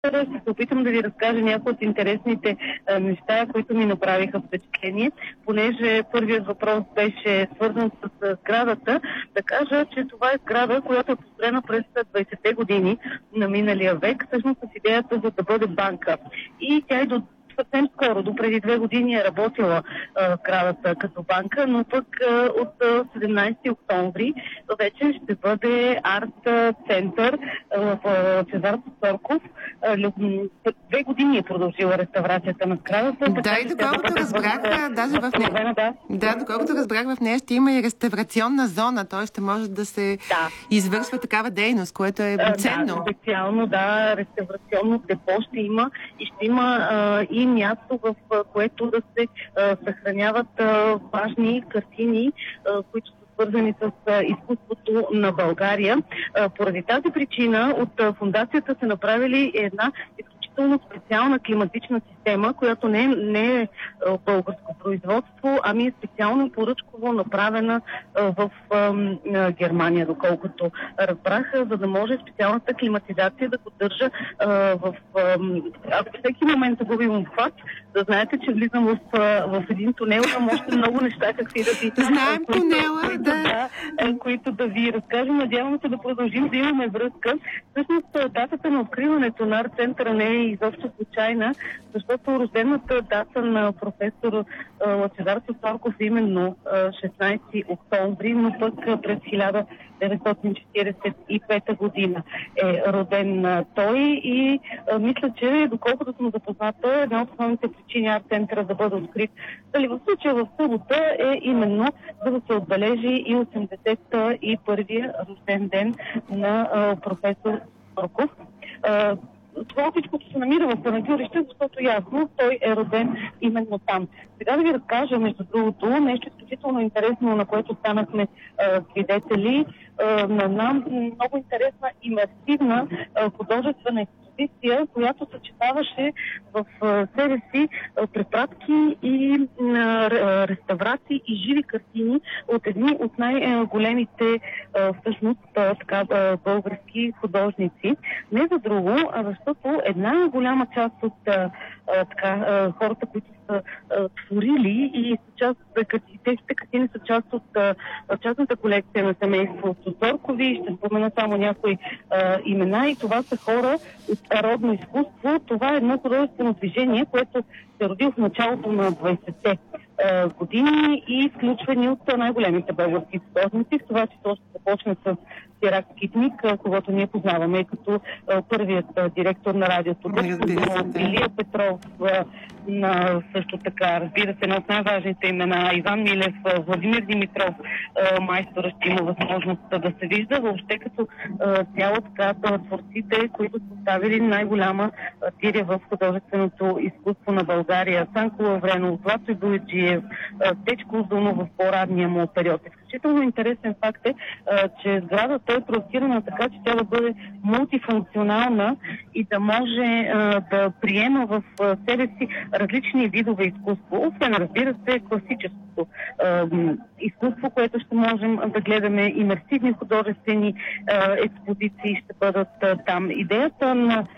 Ще се опитам да ви разкажа някои от интересните неща, които ми направиха впечатление. Понеже първият въпрос беше свързан с сградата, да кажа, че това е сграда, която е построена през 20-те години на миналия век, всъщност с идеята за да бъде банка. И тя и до съвсем скоро, до преди 2 години е работила сградата като банка, но пък от 17 октомври вече ще бъде арт-център в Лъчезар Сорков. 2 години е продължила реставрацията на сградата. Да, и доколкото разбрах, даже в нея... Да, доколкото разбрах, в нея ще има и реставрационна зона, т.е. ще може да се извършва такава дейност, което е ценно. Да, специално, реставрационно депо ще има и ще има и място, в което да се съхраняват важни картини, които са свързани с изкуството на България. Поради тази причина от фондацията са направили една изключително специална климатична система, която не е българско производство, ами е специално поръчково направена в Германия, доколкото разбрах, за да може специалната климатизация да поддържа ако всеки момент загубим обхват, да знаете, че влизам в един тунел, там още много неща, какви да ви... Знаем тунела, които да ви разкажем. Надявам се да продължим да имаме връзка. Всъщност, датата на откриването на арт-центъра не е изобщо случайна, защото рождената дата на професор Лъчезар Сорков е именно 16 октомври, но пък през 1945 година е роден той и мисля, че доколкото съм запозната, една от основните причини арт-центъра да бъде открит в случая в събота е именно за да се отбележи и 81-я рожден ден на професор Сорков. Това всичкото се намира в Панагюрище, защото ясно той е роден именно там. Сега да ви разкажа, между другото, нещо изключително интересно, на което станахме свидетели, на една много интересна имерсивна художествена експозиция, която съчетаваше в себе си препратки и реставрации и живи картини от едни от най-големите всъщност български художници. Не за друго, а защото една голяма част от хората, които са творили и са част от тези картини са част от частната колекция на семейството Соркови. Ще спомена само някои имена и това са хора от родно изкуство. Това е едно художествено движение, което се роди в началото на 20-те години и включвани от най-големите български художници. В това число ще започне с Сирак Скитник, когото ние познаваме като първият директор на радиото. Илия Петров, също така, разбира се, едно от най-важните имена, Иван Милев, Владимир Димитров, майстора ще има възможност да се вижда. Въобще като цяло творците, които са оставили най-голяма тиря в художественото изкуство на България. Санко Лавренов, Злато Бояджиев, Течко Узунов в по-радния му период. Изключително интересен факт е, че сградата е проектирана така, че тя да бъде мултифункционална и да може да приема в себе си различни видове изкуство. Освен, разбира се, класическото изкуство, което ще можем да гледаме, имерсивни художествени експозиции ще бъдат там. Идеята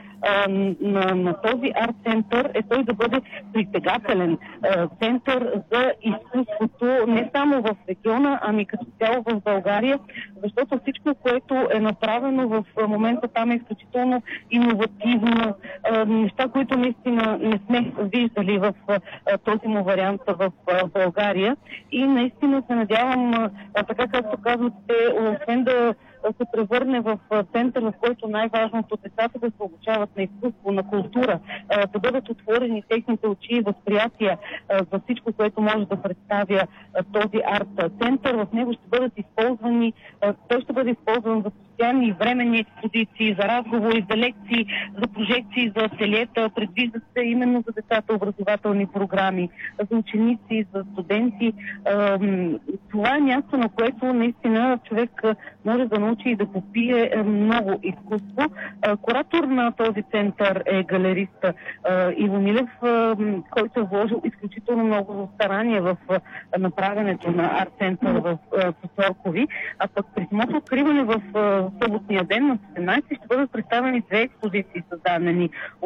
на този арт-център е той да бъде притегателен център за изкуството не само в региона, ами като цяло в България, защото всичко, което е направено в момента там е изключително иновативно. Неща, които наистина не сме виждали в този му вариант в България. И наистина се надявам, така както казвате, освен да се превърне в център, в който най-важното децата да се обучават на изкуство, на култура, да бъдат отворени техните очи и възприятия за всичко, което може да представя този арт-център. В него ще бъдат използвани, той ще бъде използван за постоянни и временни експозиции, за разговори, за лекции, за прожекции, за ателиета. Предвиждат се именно за децата образователни програми, за ученици, за студенти. Това е място, на което наистина човек може да научи и да попие много изкуство. Куратор на този център е галерист Иво Милев, който е вложил изключително много старание в направенето на арт-център в Посоркови. А пък при самото откриване в съботния ден на 17 ще бъдат представени две експозиции, създадени